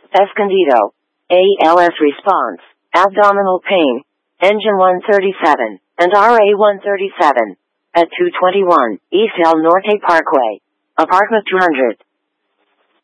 Escondido. ALS response, abdominal pain, engine 137, and RA 137. At 221 East El Norte Parkway. Apartment 200.